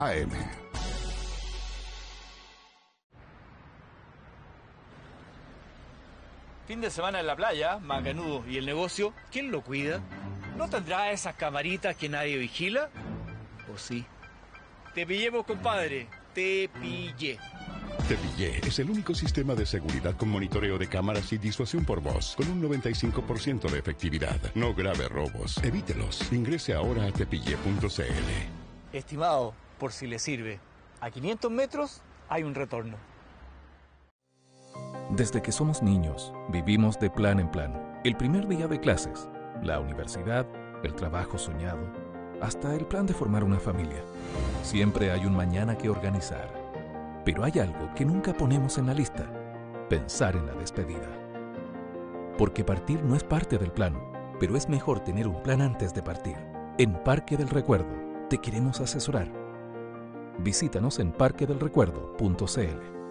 AM. Fin de semana en la playa, Macanudo, ¿y el negocio? ¿Quién lo cuida? ¿No tendrá esas camaritas que nadie vigila? ¿O sí? Te pillemos, compadre. Te pillé. Te Pillé es el único sistema de seguridad con monitoreo de cámaras y disuasión por voz, con un 95% de efectividad. No grave robos. Evítelos. Ingrese ahora a tepillé.cl. Estimado, por si le sirve, a 500 metros hay un retorno. Desde que somos niños, vivimos de plan en plan. El primer día de clases, la universidad, el trabajo soñado, hasta el plan de formar una familia. Siempre hay un mañana que organizar. Pero hay algo que nunca ponemos en la lista: pensar en la despedida. Porque partir no es parte del plan, pero es mejor tener un plan antes de partir. En Parque del Recuerdo te queremos asesorar. Visítanos en parquedelrecuerdo.cl.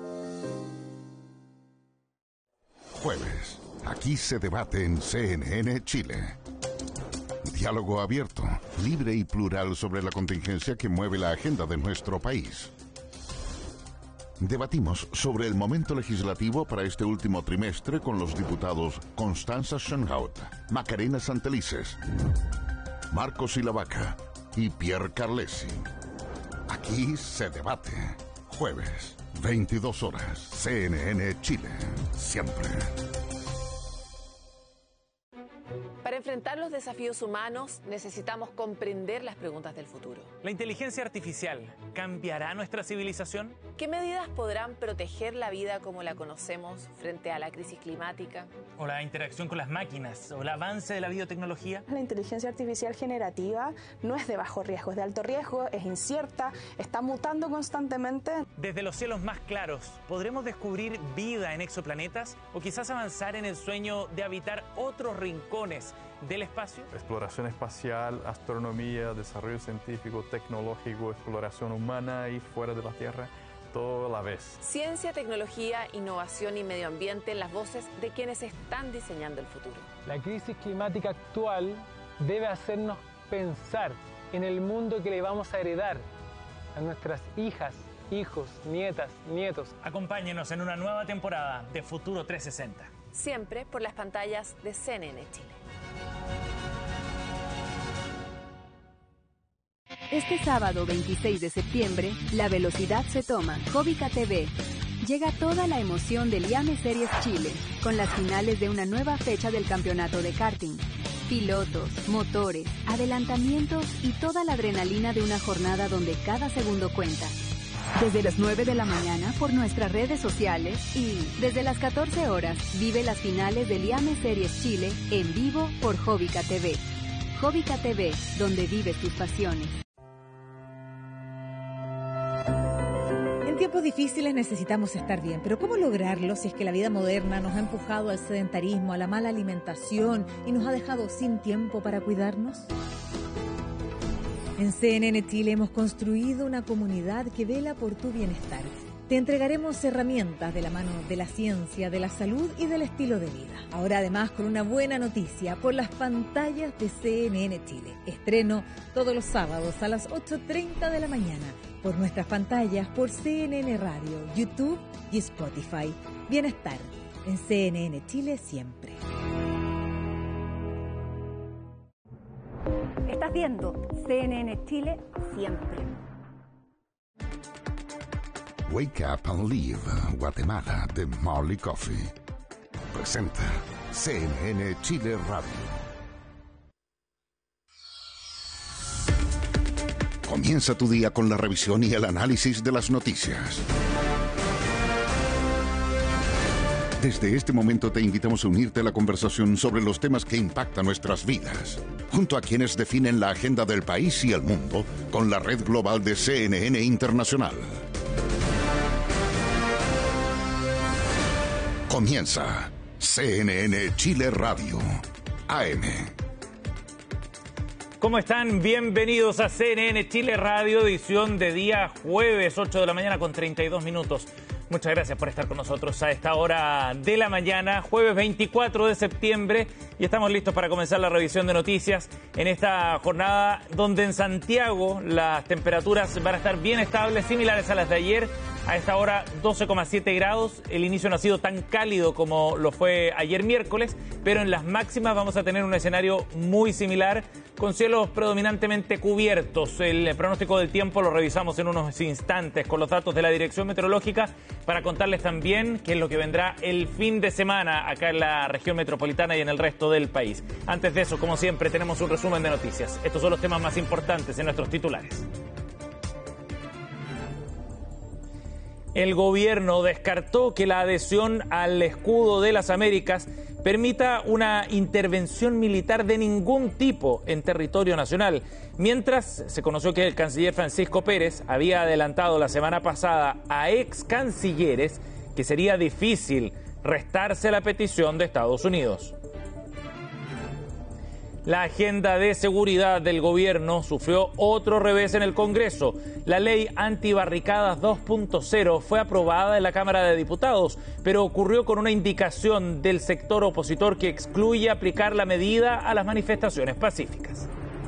Jueves. Aquí se debate en CNN Chile. Diálogo abierto, libre y plural sobre la contingencia que mueve la agenda de nuestro país. Debatimos sobre el momento legislativo para este último trimestre con los diputados Constanza Schoenhout, Macarena Santelices, Marcos Silavaca y Pierre Carlesi. Aquí se debate. Jueves, 22 horas, CNN Chile. Siempre. Para enfrentar los desafíos humanos, necesitamos comprender las preguntas del futuro. ¿La inteligencia artificial cambiará nuestra civilización? ¿Qué medidas podrán proteger la vida como la conocemos frente a la crisis climática? ¿O la interacción con las máquinas? ¿O el avance de la biotecnología? La inteligencia artificial generativa no es de bajo riesgo, es de alto riesgo, es incierta, está mutando constantemente. Desde los cielos más claros, ¿podremos descubrir vida en exoplanetas? ¿O quizás avanzar en el sueño de habitar otros rincones del espacio? Exploración espacial, astronomía, desarrollo científico, tecnológico, exploración humana y fuera de la Tierra, todo a la vez. Ciencia, tecnología, innovación y medio ambiente, las voces de quienes están diseñando el futuro. La crisis climática actual debe hacernos pensar en el mundo que le vamos a heredar a nuestras hijas, hijos, nietas, nietos. Acompáñenos en una nueva temporada de Futuro 360. Siempre por las pantallas de CNN Chile. Este sábado 26 de septiembre, la velocidad se toma. Jovica TV. Llega toda la emoción del IAME Series Chile, con las finales de una nueva fecha del campeonato de karting. Pilotos, motores, adelantamientos y toda la adrenalina de una jornada donde cada segundo cuenta. Desde las 9 de la mañana por nuestras redes sociales y desde las 14 horas vive las finales del IAME Series Chile en vivo por Jovica TV. Jovica TV, donde vives tus pasiones. En tiempos difíciles necesitamos estar bien, pero ¿cómo lograrlo si es que la vida moderna nos ha empujado al sedentarismo, a la mala alimentación y nos ha dejado sin tiempo para cuidarnos? En CNN Chile hemos construido una comunidad que vela por tu bienestar. Te entregaremos herramientas de la mano de la ciencia, de la salud y del estilo de vida. Ahora además con una buena noticia por las pantallas de CNN Chile. Estreno todos los sábados a las 8:30 de la mañana por nuestras pantallas por CNN Radio, YouTube y Spotify. Bienestar en CNN Chile siempre. Estás viendo CNN Chile siempre. Wake Up and Live, Guatemala, de Marley Coffee. Presenta CNN Chile Radio. Comienza tu día con la revisión y el análisis de las noticias. Desde este momento te invitamos a unirte a la conversación sobre los temas que impactan nuestras vidas, junto a quienes definen la agenda del país y el mundo con la red global de CNN Internacional. Comienza CNN Chile Radio, AM. ¿Cómo están? Bienvenidos a CNN Chile Radio, edición de día jueves, 8 de la mañana con 32 minutos. Muchas gracias por estar con nosotros a esta hora de la mañana, jueves 24 de septiembre, y estamos listos para comenzar la revisión de noticias en esta jornada donde en Santiago las temperaturas van a estar bien estables, similares a las de ayer. A esta hora 12,7 grados, el inicio no ha sido tan cálido como lo fue ayer miércoles, pero en las máximas vamos a tener un escenario muy similar, con cielos predominantemente cubiertos. El pronóstico del tiempo lo revisamos en unos instantes con los datos de la Dirección Meteorológica para contarles también qué es lo que vendrá el fin de semana acá en la región metropolitana y en el resto del país. Antes de eso, como siempre, tenemos un resumen de noticias. Estos son los temas más importantes en nuestros titulares. El gobierno descartó que la adhesión al escudo de las Américas permita una intervención militar de ningún tipo en territorio nacional, mientras se conoció que el canciller Francisco Pérez había adelantado la semana pasada a ex cancilleres que sería difícil restarse la petición de Estados Unidos. La agenda de seguridad del gobierno sufrió otro revés en el Congreso. La ley antibarricadas 2.0 fue aprobada en la Cámara de Diputados, pero ocurrió con una indicación del sector opositor que excluye aplicar la medida a las manifestaciones pacíficas.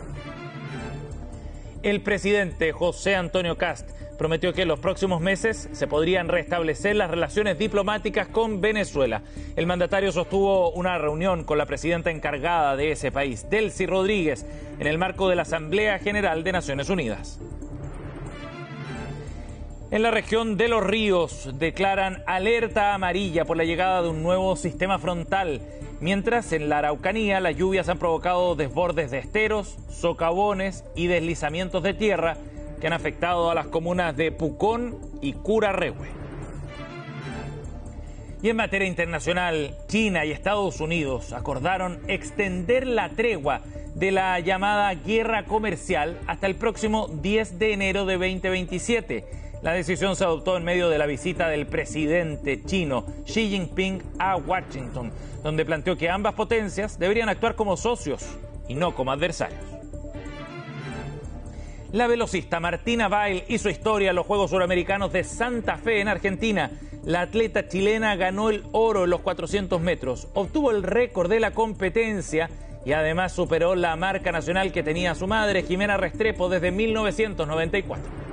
El presidente José Antonio Kast prometió que en los próximos meses se podrían restablecer las relaciones diplomáticas con Venezuela. El mandatario sostuvo una reunión con la presidenta encargada de ese país, Delcy Rodríguez, en el marco de la Asamblea General de Naciones Unidas. En la región de Los Ríos declaran alerta amarilla por la llegada de un nuevo sistema frontal, mientras en la Araucanía las lluvias han provocado desbordes de esteros, socavones y deslizamientos de tierra que han afectado a las comunas de Pucón y Curarrehue. Y en materia internacional, China y Estados Unidos acordaron extender la tregua de la llamada guerra comercial hasta el próximo 10 de enero de 2027. La decisión se adoptó en medio de la visita del presidente chino Xi Jinping a Washington, donde planteó que ambas potencias deberían actuar como socios y no como adversarios. La velocista Martina Bail hizo historia en los Juegos Suramericanos de Santa Fe en Argentina. La atleta chilena ganó el oro en los 400 metros, obtuvo el récord de la competencia y además superó la marca nacional que tenía su madre, Jimena Restrepo, desde 1994.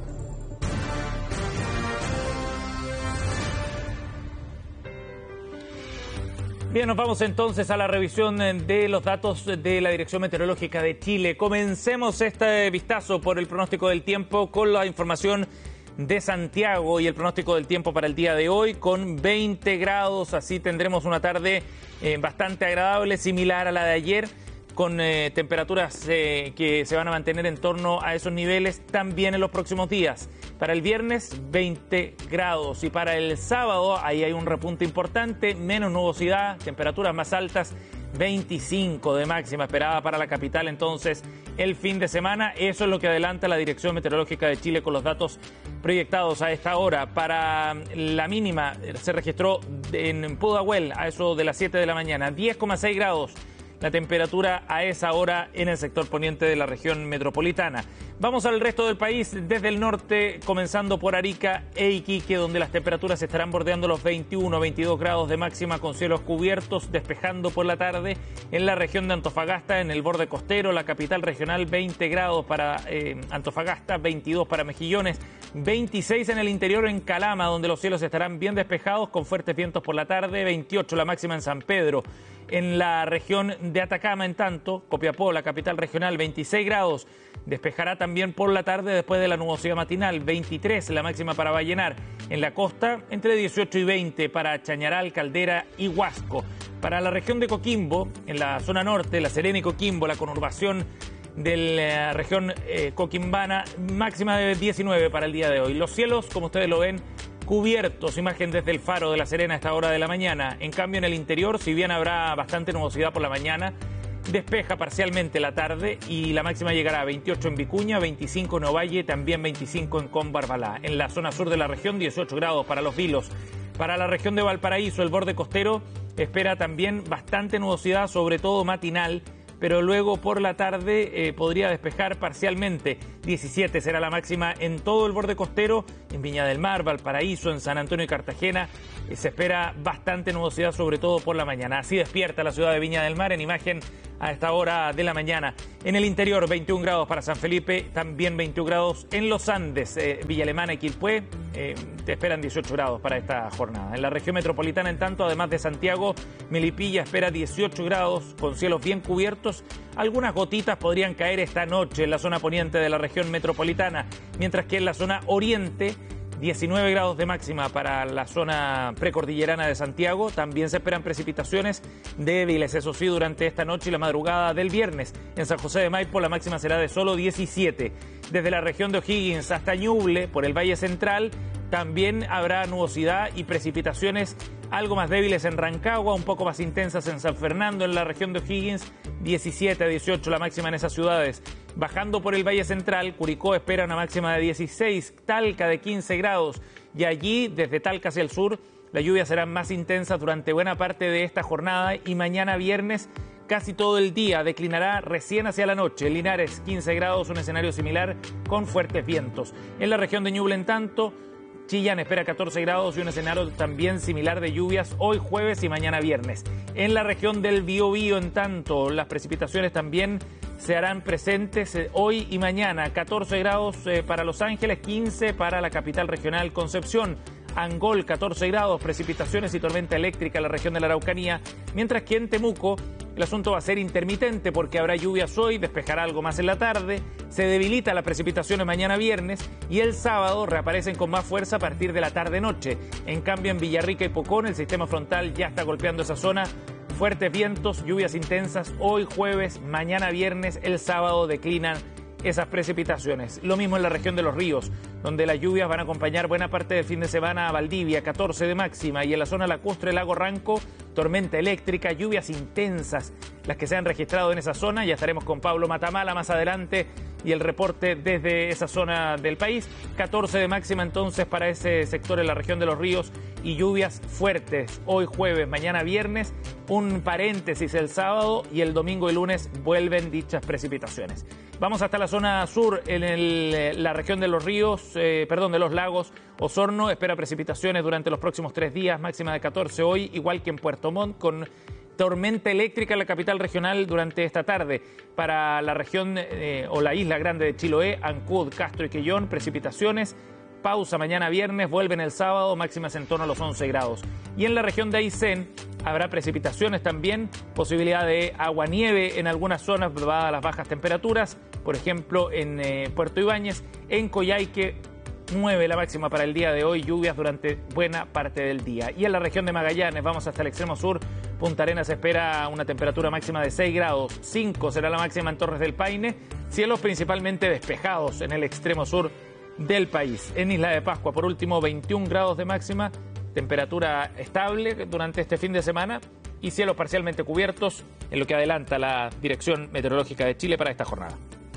Bien, nos vamos entonces a la revisión de los datos de la Dirección Meteorológica de Chile. Comencemos este vistazo por el pronóstico del tiempo con la información de Santiago y el pronóstico del tiempo para el día de hoy con 20 grados. Así tendremos una tarde bastante agradable, similar a la de ayer, con temperaturas que se van a mantener en torno a esos niveles también en los próximos días. Para el viernes, 20 grados. Y para el sábado, ahí hay un repunte importante, menos nubosidad, temperaturas más altas, 25 de máxima esperada para la capital. Entonces, el fin de semana, eso es lo que adelanta la Dirección Meteorológica de Chile con los datos proyectados a esta hora. Para la mínima, se registró en Pudahuel a eso de las 7 de la mañana, 10,6 grados. La temperatura a esa hora en el sector poniente de la región metropolitana. Vamos al resto del país, desde el norte, comenzando por Arica e Iquique, donde las temperaturas estarán bordeando los 21, 22 grados de máxima con cielos cubiertos, despejando por la tarde. En la región de Antofagasta, en el borde costero, la capital regional, 20 grados para Antofagasta, 22 para Mejillones, 26 en el interior en Calama, donde los cielos estarán bien despejados con fuertes vientos por la tarde, 28 la máxima en San Pedro. En la región de Atacama, en tanto, Copiapó, la capital regional, 26 grados. Despejará también por la tarde después de la nubosidad matinal, 23 la máxima para Vallenar. En la costa, entre 18 y 20 para Chañaral, Caldera y Huasco. Para la región de Coquimbo, en la zona norte, La Serena y Coquimbo, la conurbación de la región coquimbana, máxima de 19 para el día de hoy. Los cielos, como ustedes lo ven, cubiertos, imagen desde el faro de La Serena a esta hora de la mañana. En cambio, en el interior, si bien habrá bastante nubosidad por la mañana, despeja parcialmente la tarde y la máxima llegará a 28 en Vicuña, 25 en Ovalle, también 25 en Combarbalá. En la zona sur de la región, 18 grados para Los Vilos. Para la región de Valparaíso, el borde costero espera también bastante nubosidad, sobre todo matinal, pero luego por la tarde podría despejar parcialmente. 17 será la máxima en todo el borde costero, en Viña del Mar, Valparaíso, en San Antonio y Cartagena. Se espera bastante nubosidad, sobre todo por la mañana. Así despierta la ciudad de Viña del Mar en imagen a esta hora de la mañana. En el interior, 21 grados para San Felipe, también 21 grados en los Andes, Villa Alemana y Quilpué. Te esperan 18 grados para esta jornada. En la región metropolitana, en tanto, además de Santiago, Melipilla espera 18 grados con cielos bien cubiertos. Algunas gotitas podrían caer esta noche en la zona poniente de la región metropolitana, mientras que en la zona oriente, 19 grados de máxima para la zona precordillerana de Santiago. También se esperan precipitaciones débiles, eso sí, durante esta noche y la madrugada del viernes. En San José de Maipo la máxima será de solo 17. Desde la región de O'Higgins hasta Ñuble, por el Valle Central, también habrá nubosidad y precipitaciones algo más débiles en Rancagua, un poco más intensas en San Fernando. En la región de O'Higgins, 17 a 18 la máxima en esas ciudades. Bajando por el Valle Central, Curicó espera una máxima de 16, Talca de 15 grados. Y allí, desde Talca hacia el sur, las lluvias serán más intensas durante buena parte de esta jornada y mañana viernes casi todo el día. Declinará recién hacia la noche. Linares, 15 grados, un escenario similar con fuertes vientos. En la región de Ñuble, en tanto, Chillán espera 14 grados y un escenario también similar de lluvias hoy jueves y mañana viernes. En la región del Biobío, en tanto, las precipitaciones también se harán presentes hoy y mañana. 14 grados para Los Ángeles, 15 para la capital regional Concepción. Angol, 14 grados, precipitaciones y tormenta eléctrica en la región de la Araucanía, mientras que en Temuco el asunto va a ser intermitente porque habrá lluvias hoy, despejará algo más en la tarde, se debilita las precipitaciones mañana viernes y el sábado reaparecen con más fuerza a partir de la tarde-noche. En cambio, en Villarrica y Pucón el sistema frontal ya está golpeando esa zona. Fuertes vientos, lluvias intensas hoy jueves, mañana viernes, el sábado declinan esas precipitaciones. Lo mismo en la región de Los Ríos, donde las lluvias van a acompañar buena parte del fin de semana a Valdivia, 14 de máxima, y en la zona lacustre, Lago Ranco, tormenta eléctrica, lluvias intensas, las que se han registrado en esa zona. Ya estaremos con Pablo Matamala más adelante y el reporte desde esa zona del país. 14 de máxima entonces para ese sector en la región de Los Ríos y lluvias fuertes hoy jueves, mañana viernes, un paréntesis el sábado y el domingo y lunes vuelven dichas precipitaciones. Vamos hasta la zona sur, en la región de Los Ríos, de los lagos. Osorno espera precipitaciones durante los próximos 3 días, máxima de 14 hoy, igual que en Puerto Montt, con tormenta eléctrica en la capital regional durante esta tarde. Para la región o la isla grande de Chiloé, Ancud, Castro y Quellón, precipitaciones. Pausa mañana viernes, vuelven el sábado, máximas en torno a los 11 grados. Y en la región de Aysén habrá precipitaciones también, posibilidad de aguanieve en algunas zonas dadas las bajas temperaturas, por ejemplo en Puerto Ibáñez, en Coyhaique 9 la máxima para el día de hoy, lluvias durante buena parte del día. Y en la región de Magallanes, vamos hasta el extremo sur, Punta Arenas espera una temperatura máxima de 6 grados, 5 será la máxima en Torres del Paine, cielos principalmente despejados en el extremo sur del país. En Isla de Pascua, por último, 21 grados de máxima, temperatura estable durante este fin de semana y cielos parcialmente cubiertos en lo que adelanta la Dirección Meteorológica de Chile para esta jornada.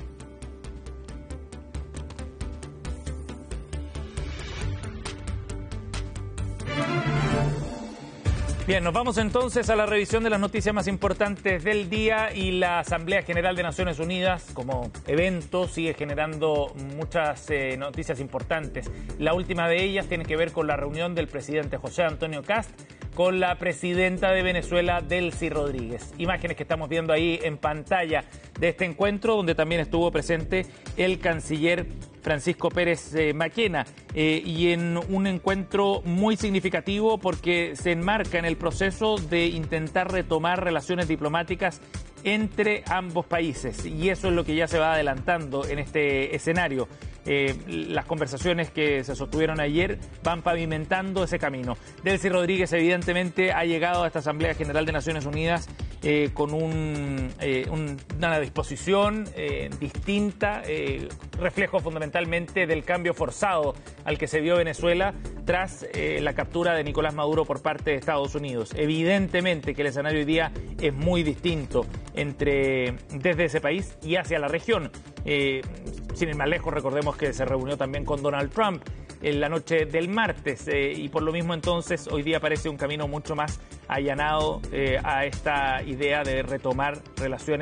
Bien, nos vamos entonces a la revisión de las noticias más importantes del día, y la Asamblea General de Naciones Unidas como evento sigue generando muchas noticias importantes. La última de ellas tiene que ver con la reunión del presidente José Antonio Kast con la presidenta de Venezuela, Delcy Rodríguez. Imágenes que estamos viendo ahí en pantalla de este encuentro, donde también estuvo presente el canciller Francisco Pérez Maquena, y en un encuentro muy significativo porque se enmarca en el proceso de intentar retomar relaciones diplomáticas entre ambos países, y eso es lo que ya se va adelantando en este escenario. Las conversaciones que se sostuvieron ayer van pavimentando ese camino. Delcy Rodríguez evidentemente ha llegado a esta Asamblea General de Naciones Unidas con una disposición distinta, reflejo fundamentalmente del cambio forzado al que se vio Venezuela tras la captura de Nicolás Maduro por parte de Estados Unidos. Evidentemente que el escenario hoy día es muy distinto desde ese país y hacia la región. Sin ir más lejos, recordemos que se reunió también con Donald Trump en la noche del martes, y por lo mismo entonces hoy día parece un camino mucho más allanado a esta idea de retomar relaciones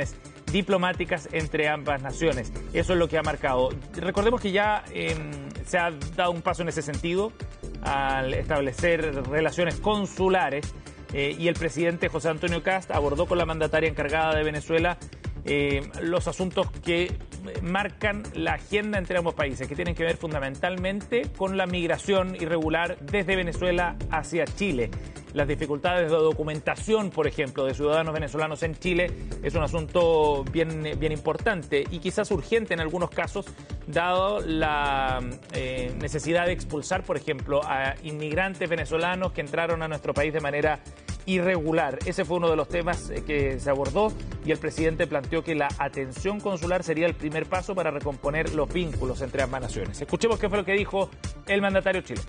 diplomáticas entre ambas naciones. Eso es lo que ha marcado. Recordemos que ya se ha dado un paso en ese sentido al establecer relaciones consulares y el presidente José Antonio Kast abordó con la mandataria encargada de Venezuela los asuntos que marcan la agenda entre ambos países, que tienen que ver fundamentalmente con la migración irregular desde Venezuela hacia Chile. Las dificultades de documentación, por ejemplo, de ciudadanos venezolanos en Chile es un asunto bien importante y quizás urgente en algunos casos, dado la necesidad de expulsar, por ejemplo, a inmigrantes venezolanos que entraron a nuestro país de manera irregular. Ese fue uno de los temas que se abordó y el presidente planteó que la atención consular sería el primer paso para recomponer los vínculos entre ambas naciones. Escuchemos qué fue lo que dijo el mandatario chileno.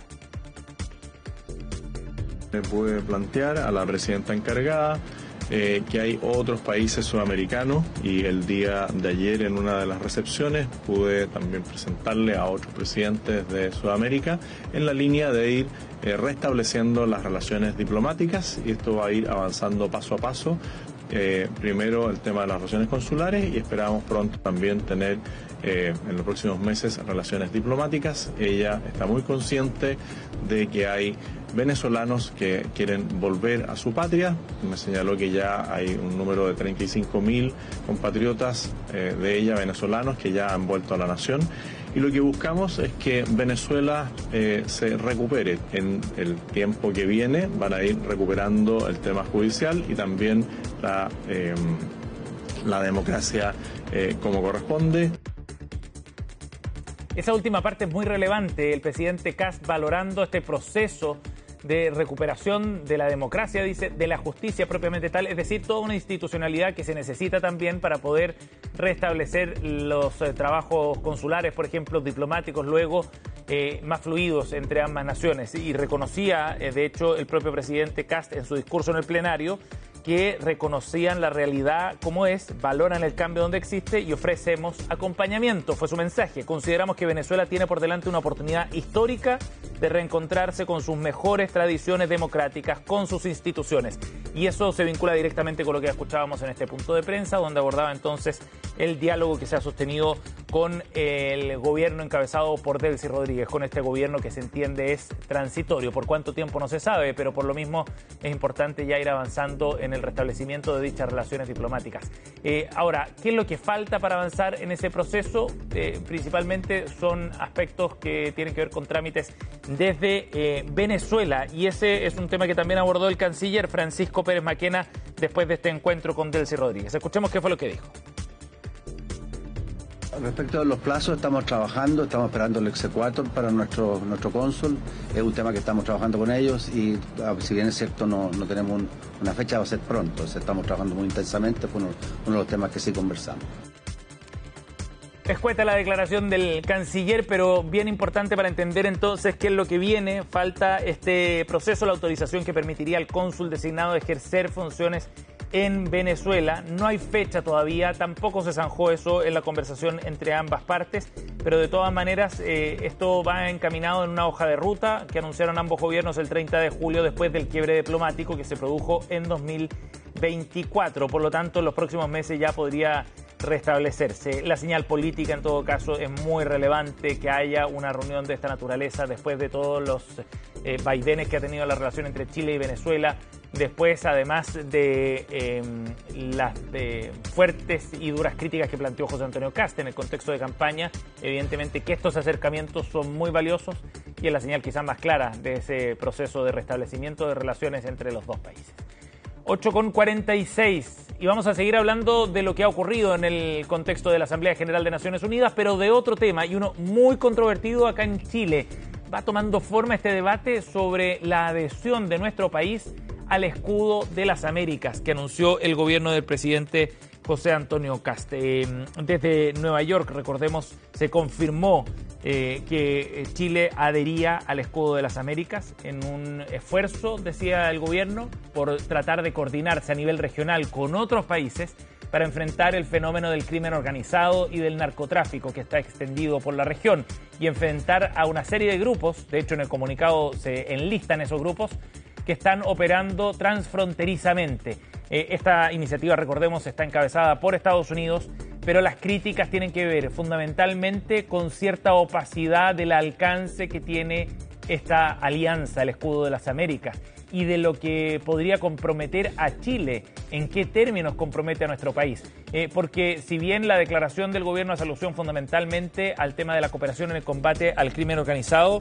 Le pude plantear a la presidenta encargada que hay otros países sudamericanos y el día de ayer en una de las recepciones pude también presentarle a otros presidentes de Sudamérica en la línea de ir restableciendo las relaciones diplomáticas y esto va a ir avanzando paso a paso. Primero el tema de las relaciones consulares y esperamos pronto también tener en los próximos meses relaciones diplomáticas. Ella está muy consciente de que hay venezolanos que quieren volver a su patria. Me señaló que ya hay un número de 35.000 compatriotas de ella venezolanos que ya han vuelto a la nación. Y lo que buscamos es que Venezuela se recupere. En el tiempo que viene van a ir recuperando el tema judicial y también la democracia como corresponde. Esa última parte es muy relevante. El presidente Kast valorando este proceso de recuperación de la democracia, dice, de la justicia propiamente tal, es decir, toda una institucionalidad que se necesita también para poder restablecer los trabajos consulares, por ejemplo, diplomáticos, luego más fluidos entre ambas naciones. Y reconocía, de hecho, el propio presidente Kast en su discurso en el plenario, que reconocían la realidad como es, valoran el cambio donde existe y ofrecemos acompañamiento. Fue su mensaje. Consideramos que Venezuela tiene por delante una oportunidad histórica de reencontrarse con sus mejores tradiciones democráticas, con sus instituciones. Y eso se vincula directamente con lo que escuchábamos en este punto de prensa, donde abordaba entonces el diálogo que se ha sostenido con el gobierno encabezado por Delcy Rodríguez, con este gobierno que se entiende es transitorio. Por cuánto tiempo no se sabe, pero por lo mismo es importante ya ir avanzando en el restablecimiento de dichas relaciones diplomáticas. Ahora, ¿qué es lo que falta para avanzar en ese proceso? Principalmente son aspectos que tienen que ver con trámites desde Venezuela, y ese es un tema que también abordó el canciller Francisco Pérez Maquena después de este encuentro con Delcy Rodríguez. Escuchemos qué fue lo que dijo. Respecto a los plazos, estamos trabajando, estamos esperando el exequatur para nuestro cónsul. Es un tema que estamos trabajando con ellos y si bien es cierto no tenemos una fecha, va a ser pronto. Estamos trabajando muy intensamente, fue uno de los temas que sí conversamos. Escueta la declaración del canciller, pero bien importante para entender entonces qué es lo que viene. Falta este proceso, la autorización que permitiría al cónsul designado ejercer funciones en Venezuela. No hay fecha todavía, tampoco se zanjó eso en la conversación entre ambas partes, pero de todas maneras esto va encaminado en una hoja de ruta que anunciaron ambos gobiernos el 30 de julio después del quiebre diplomático que se produjo en 2024. Por lo tanto, en los próximos meses ya podría restablecerse. La señal política, en todo caso, es muy relevante que haya una reunión de esta naturaleza después de todos los vaivenes que ha tenido la relación entre Chile y Venezuela. Después, además de las fuertes y duras críticas que planteó José Antonio Kast en el contexto de campaña, evidentemente que estos acercamientos son muy valiosos y es la señal quizás más clara de ese proceso de restablecimiento de relaciones entre los dos países. 8:46 y vamos a seguir hablando de lo que ha ocurrido en el contexto de la Asamblea General de Naciones Unidas, pero de otro tema y uno muy controvertido acá en Chile. Va tomando forma este debate sobre la adhesión de nuestro país al escudo de las Américas que anunció el gobierno del presidente José Antonio Kast. Desde Nueva York, recordemos, se confirmó que Chile adhería al escudo de las Américas en un esfuerzo, decía el gobierno, por tratar de coordinarse a nivel regional con otros países para enfrentar el fenómeno del crimen organizado y del narcotráfico que está extendido por la región y enfrentar a una serie de grupos, de hecho en el comunicado se enlistan esos grupos, que están operando transfronterizamente. Esta iniciativa, recordemos, está encabezada por Estados Unidos, pero las críticas tienen que ver fundamentalmente con cierta opacidad del alcance que tiene esta alianza, el Escudo de las Américas, y de lo que podría comprometer a Chile, en qué términos compromete a nuestro país. Porque si bien la declaración del gobierno hace alusión fundamentalmente al tema de la cooperación en el combate al crimen organizado,